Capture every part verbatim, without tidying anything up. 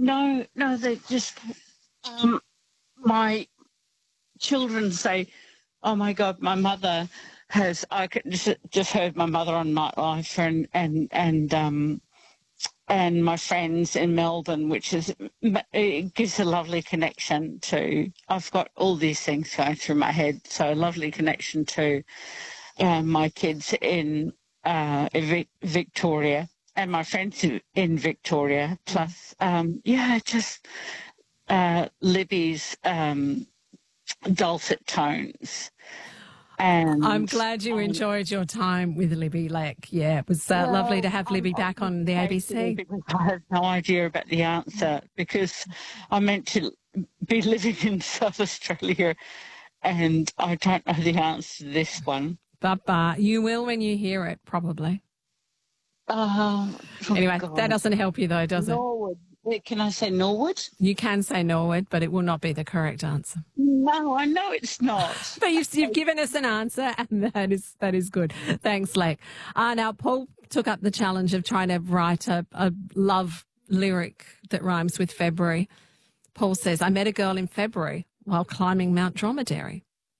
no, no, they just, um, my children say, oh, my God, my mother has, I could just, just heard my mother on Nightlife and, and, and, um, and my friends in Melbourne, which is, it gives a lovely connection to, I've got all these things going through my head, so a lovely connection to uh, my kids in uh, Vic- Victoria and my friends in, in Victoria, plus, um, yeah, just uh, Libby's um, dulcet tones. And I'm glad you um, enjoyed your time with Libby Leck. Yeah, it was uh, well, lovely to have Libby I'm, back I'm on the A B C. because I have no idea about the answer because I meant to be living in South Australia and I don't know the answer to this one. But, but you will when you hear it, probably. Uh, oh Anyway, God. that doesn't help you though, does it? Norwood. Can I say Norwood? You can say Norwood, but it will not be the correct answer. No, I know it's not. But you've, you've given us an answer, and that is that is good. Thanks, Leck. Uh, now, Paul took up the challenge of trying to write a, a love lyric that rhymes with February. Paul says, I met a girl in February while climbing Mount Dromedary.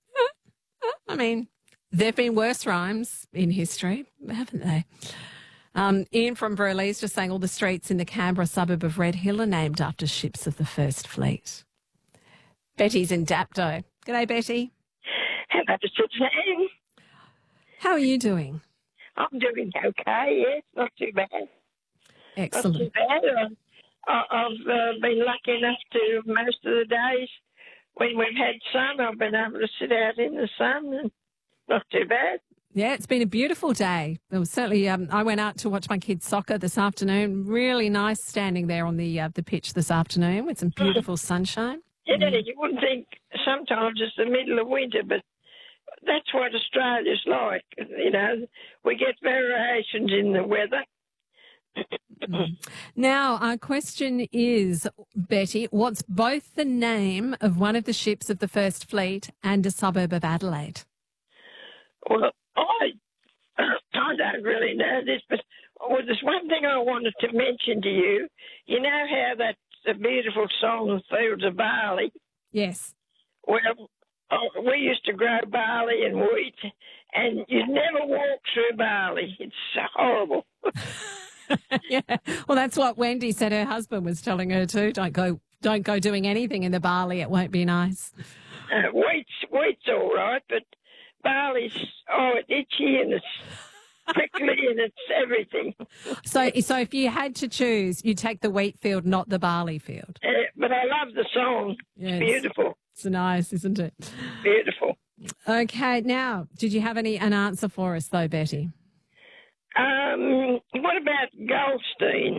I mean, there have been worse rhymes in history, haven't they? Um, Ian from Burleigh is just saying all the streets in the Canberra suburb of Red Hill are named after ships of the First Fleet. Betty's in Dapto. G'day, Betty. Hello, Suzanne. How are you doing? I'm doing okay, yes, not too bad. Excellent. Not too bad. I, I've uh, been lucky enough to, most of the days when we've had sun, I've been able to sit out in the sun and not too bad. Yeah, it's been a beautiful day. It was certainly. Um, I went out to watch my kids' soccer this afternoon. Really nice standing there on the uh, the pitch this afternoon with some beautiful sunshine. Yeah, mm. You wouldn't think sometimes it's the middle of winter, but that's what Australia's like. You know, we get variations in the weather. Mm. Now, our question is, Betty, what's both the name of one of the ships of the First Fleet and a suburb of Adelaide? Well, I, I don't really know this, but well, there's one thing I wanted to mention to you. You know how that's a beautiful song, Fields of Barley? Yes. Well, oh, we used to grow barley and wheat, and you'd never walk through barley. It's horrible. Yeah. Well, that's what Wendy said her husband was telling her too. Don't go, don't go doing anything in the barley. It won't be nice. Uh, wheat's, wheat's all right, but barley's, oh, it's itchy and it's prickly and it's everything. So, so if you had to choose, you'd take the wheat field, not the barley field. Uh, but I love the song. Yes. It's beautiful. It's nice, isn't it? Beautiful. Okay. Now, did you have any an answer for us though, Betty? Um, what about Goldstein?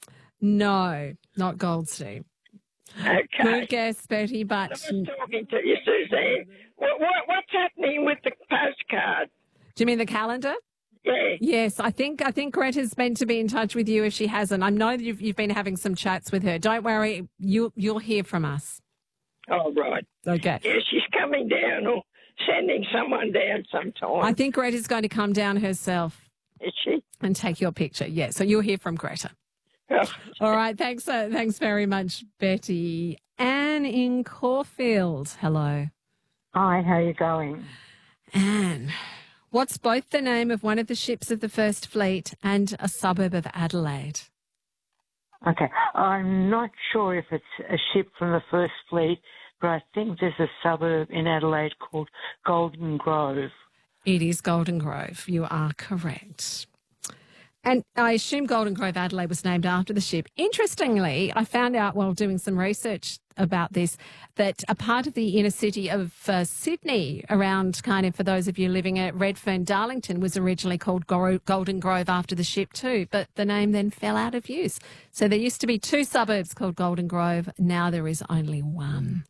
No, not Goldstein. Okay. Good guess, Betty, but... I was talking to you, Suzanne. What, what, what's happening with the postcard? Do you mean the calendar? Yeah. Yes, I think I think Greta's meant to be in touch with you if she hasn't. I know that you've, you've been having some chats with her. Don't worry, you'll, you'll hear from us. Oh, right. Okay. Yeah, she's coming down or sending someone down sometime. I think Greta's going to come down herself. Is she? And take your picture. Yeah, so you'll hear from Greta. Oh. All right, thanks uh, thanks very much, Betty. Anne in Caulfield, hello. Hi, how are you going? Anne, what's both the name of one of the ships of the First Fleet and a suburb of Adelaide? Okay, I'm not sure if it's a ship from the First Fleet, but I think there's a suburb in Adelaide called Golden Grove. It is Golden Grove. You are correct. And I assume Golden Grove, Adelaide was named after the ship. Interestingly, I found out while doing some research about this that a part of the inner city of uh, Sydney, around kind of for those of you living at Redfern, Darlington, was originally called Go- Golden Grove after the ship too, but the name then fell out of use. So there used to be two suburbs called Golden Grove. Now there is only one.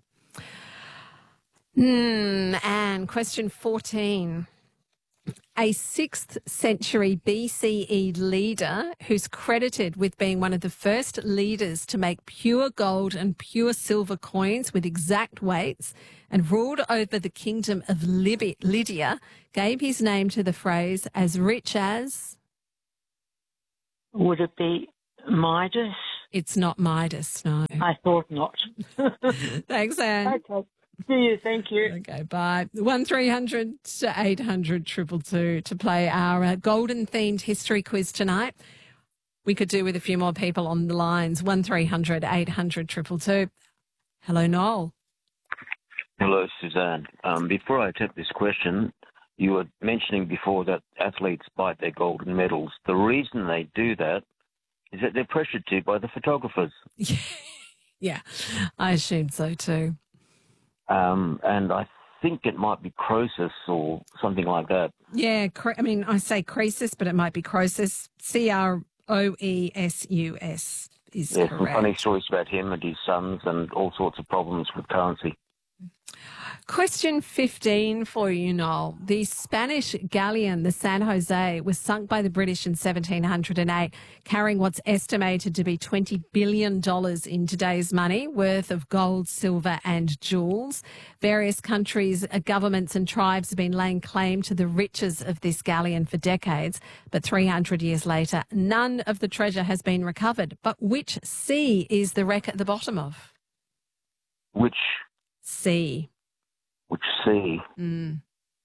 Hmm, and question fourteen. A sixth century B C E leader who's credited with being one of the first leaders to make pure gold and pure silver coins with exact weights and ruled over the kingdom of Libya, Lydia gave his name to the phrase as rich as... Would it be Midas? It's not Midas, no. I thought not. Thanks, Anne. Okay. See you. Thank you. Okay, bye. One three hundred eight hundred two two two to play our uh, golden-themed history quiz tonight. We could do with a few more people on the lines. One three hundred eight hundred two two two. Hello, Noel. Hello, Suzanne. Um, before I attempt this question, you were mentioning before that athletes bite their golden medals. The reason they do that is that they're pressured to by the photographers. Yeah, I assumed so too. Um, and I think it might be Croesus or something like that. Yeah, cre- I mean, I say Croesus, but it might be Croesus. C R O E S U S is There's correct. some funny stories about him and his sons and all sorts of problems with currency. Question fifteen for you, Noel. The Spanish galleon, the San Jose, was sunk by the British in seventeen oh eight, carrying what's estimated to be twenty billion dollars in today's money worth of gold, silver and jewels. Various countries, uh, governments and tribes have been laying claim to the riches of this galleon for decades, but three hundred years later, none of the treasure has been recovered. But which sea is the wreck at the bottom of? Which Sea. which sea? Mm.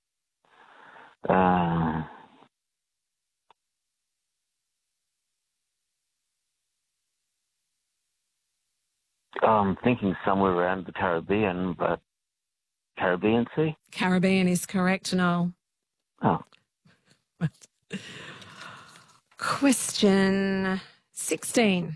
Uh, I'm thinking somewhere around the Caribbean, but Caribbean Sea? Caribbean is correct, Noel. Oh. Question sixteen.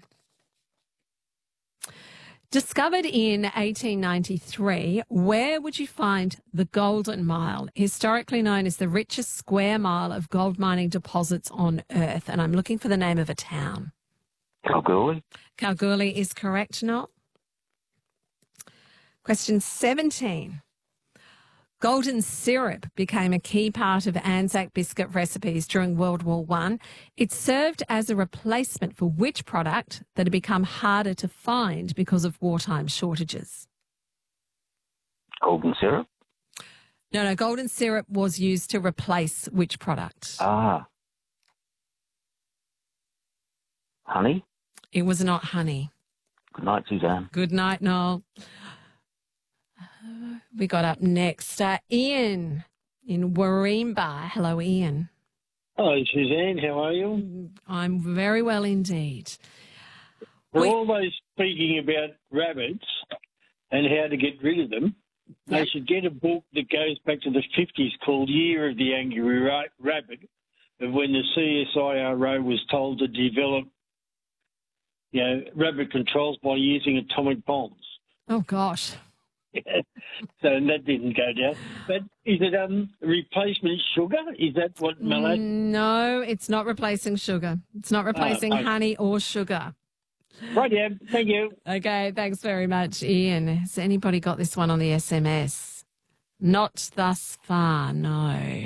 Discovered in eighteen ninety-three, where would you find the Golden Mile, historically known as the richest square mile of gold mining deposits on Earth? And I'm looking for the name of a town. Kalgoorlie? Kalgoorlie is correct, Noel. Question seventeen. Golden syrup became a key part of Anzac biscuit recipes during World War One. It served as a replacement for which product that had become harder to find because of wartime shortages? Golden syrup? No, no, golden syrup was used to replace which product? Ah. Honey? It was not honey. Good night, Suzanne. Good night, Noel. We got up next, uh, Ian in Wareemba. Hello, Ian. Hello, Suzanne. How are you? I'm very well indeed. We're We- always speaking about rabbits and how to get rid of them. They Yep. should get a book that goes back to the fifties called Year of the Angry Ra- Rabbit, of when the C S I R O was told to develop, you know, rabbit controls by using atomic bombs. Oh, gosh. So that didn't go down. But is it um replacement sugar? Is that what molasses? No, it's not replacing sugar. It's not replacing okay. honey or sugar. Right, yeah. Thank you. Okay, thanks very much, Ian. Has anybody got this one on the S M S? Not thus far, no.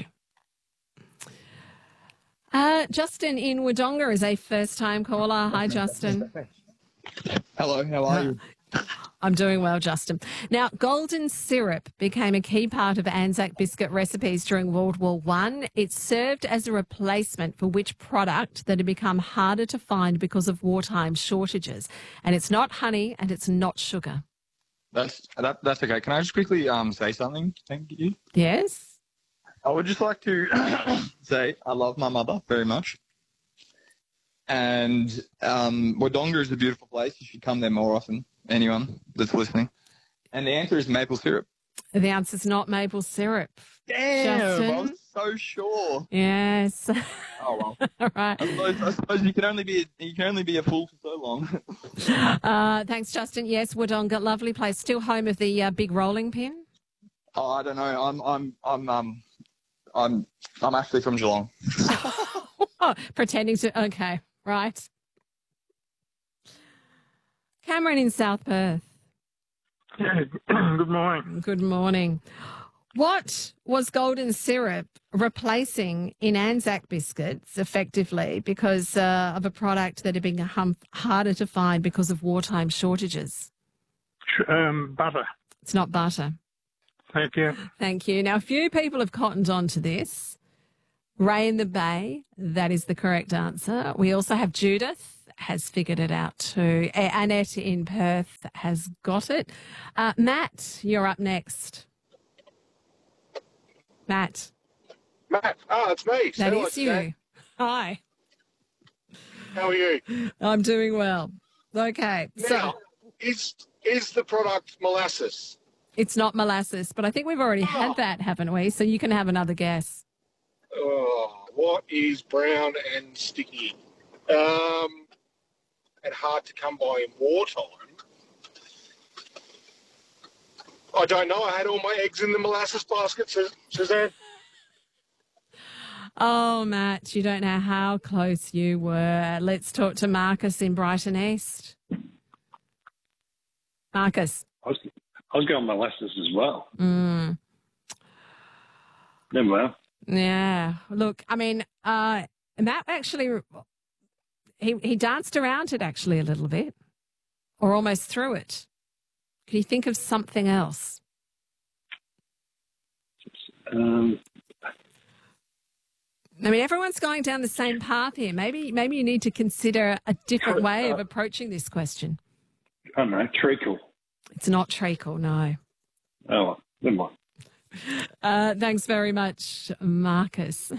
Uh, Justin in Wodonga is a first-time caller. Hi, Justin. Hello, how are you? I'm doing well, Justin. Now, golden syrup became a key part of Anzac biscuit recipes during World War One. It served as a replacement for which product that had become harder to find because of wartime shortages. And it's not honey and it's not sugar. That's that, that's okay. Can I just quickly um say something? Thank you. Yes? I would just like to say I love my mother very much. And um, Wodonga is a beautiful place. You should come there more often, anyone that's listening. And the answer is maple syrup. The answer's not maple syrup. Damn, Justin? I was so sure. Yes. Oh well. All right. I suppose, I suppose you can only be a, you can only be a fool for so long. Uh, thanks, Justin. Yes, Wodonga, lovely place. Still home of the uh, big rolling pin? Oh, I don't know. I'm I'm I'm um I'm I'm actually from Geelong. Oh, pretending to. Okay, right. Cameron in South Perth. Yeah, good morning. Good morning. What was golden syrup replacing in Anzac biscuits effectively because uh, of a product that had been hum- harder to find because of wartime shortages? Um, butter. It's not butter. Thank you. Thank you. Now, a few people have cottoned on to this. Ray in the Bay, that is the correct answer. We also have Judith has figured it out too. A- Annette in Perth has got it. Uh, Matt, you're up next. Matt. Matt, ah, it's me. That Hello, is you. Suzanne. Hi. How are you? I'm doing well. Okay. Now, So is is the product molasses? it's not molasses, but I think we've already had Oh. that, haven't we? So you can have another guess. Oh, what is brown and sticky? Um, and hard to come by in wartime. I don't know. I had all my eggs in the molasses basket, Su- Suzanne. Oh, Matt, you don't know how close you were. Let's talk to Marcus in Brighton East. Marcus. I was, I was going molasses as well. Mm, Never well. yeah. Look, I mean, uh, Matt actually, he, he danced around it actually a little bit, or almost through it. Can you think of something else? Um, I mean, everyone's going down the same path here. Maybe, maybe you need to consider a different way of approaching this question. I don't know, treacle. It's not treacle, no. Oh, well, never mind. Uh, thanks very much, Marcus.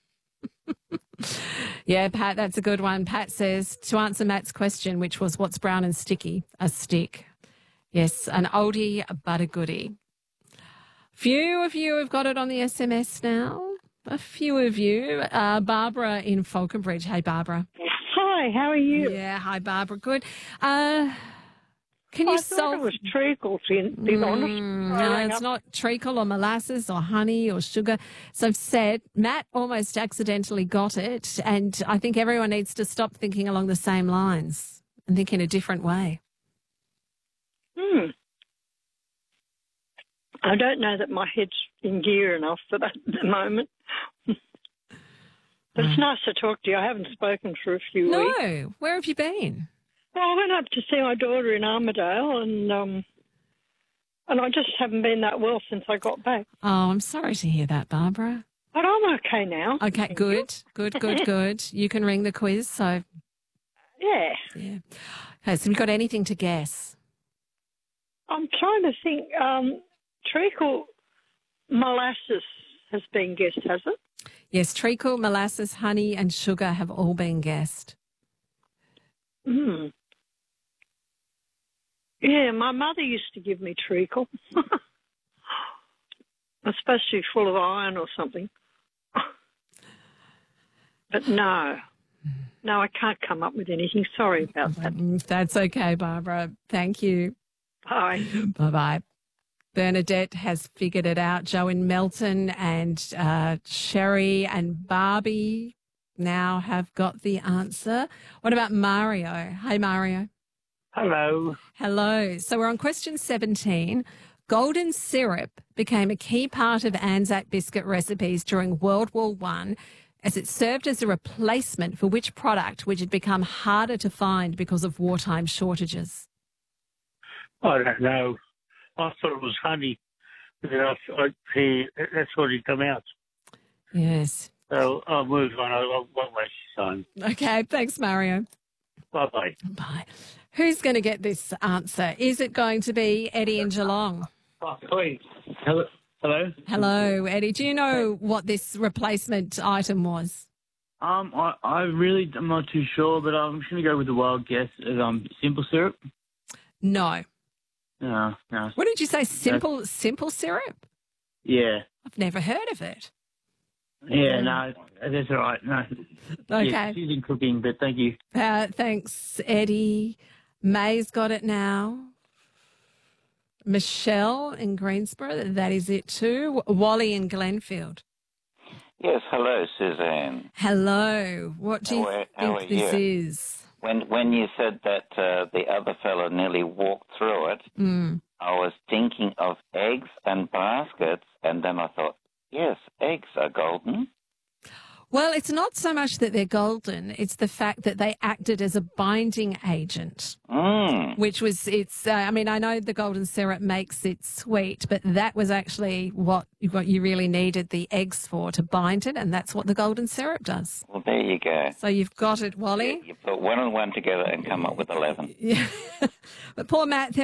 Yeah, Pat, that's a good one. Pat says, to answer Matt's question, which was what's brown and sticky? A stick. Yes, an oldie but a goodie. Few of you have got it on the S M S now. A few of you. Uh, Barbara in Falconbridge. Hey, Barbara. Hi, how are you? Yeah, hi, Barbara. Good. Uh, can you I solve... thought it was treacle, to be honest. Mm, I no, rang it's up- not treacle or molasses or honey or sugar. So I've said Matt almost accidentally got it, and I think everyone needs to stop thinking along the same lines and think in a different way. Hmm. I don't know that my head's in gear enough for that at the moment. But it's nice to talk to you. I haven't spoken for a few No, weeks. where have you been? Well, I went up to see my daughter in Armidale, and um, and I just haven't been that well since I got back. Oh, I'm sorry to hear that, Barbara. But I'm okay now. Okay, Thank good, good, good, good. You can ring the quiz, so you. Yeah. yeah. Okay, so have you got anything to guess? I'm trying to think. Um, treacle molasses has been guessed, has it? Yes, treacle, molasses, honey, and sugar have all been guessed. Hmm. Yeah, my mother used to give me treacle. It's supposed to be full of iron or something. But no. No, I can't come up with anything. Sorry about that. Mm, That's okay, Barbara. Thank you. Bye. Bye-bye. Bernadette has figured it out. Joe in Melton and uh, Sherry and Barbie now have got the answer. What about Mario? Hey, Mario. Hello. Hello. So we're on question seventeen. Golden syrup became a key part of Anzac biscuit recipes during World War One as it served as a replacement for which product which had become harder to find because of wartime shortages? I don't know. I thought it was honey. But I, I, he, that's what he come out. Yes. So I'll move on. I, I won't waste your time. Okay. Thanks, Mario. Bye-bye. Bye. Who's going to get this answer? Is it going to be Eddie in Geelong? Oh, please. Hello? Hello? Hello, Eddie. Do you know what this replacement item was? Um, I, I really am not too sure, but I'm just going to go with the wild guess of um simple syrup. No. No, no. What did you say? Simple, simple syrup? Yeah. I've never heard of it. Yeah, no, that's all right. No. Okay. Yeah, she's in cooking, but thank you. Uh, thanks, Eddie. May's got it now. Michelle in Greensboro, that is it too. Wally in Glenfield. Yes, hello, Suzanne. Hello. What do you How are- how think are this you? is? When when you said that uh, the other fellow nearly walked through it, Mm. I was thinking of eggs and baskets, and then I thought, yes, eggs are golden. Well, it's not so much that they're golden, it's the fact that they acted as a binding agent. Mm. Which was, it's, uh, I mean, I know the golden syrup makes it sweet, but that was actually what, what you really needed the eggs for, to bind it, and that's what the golden syrup does. Well, there you go. So you've got it, Wally. You put one and one together and come up with eleven. Yeah. But poor Matt,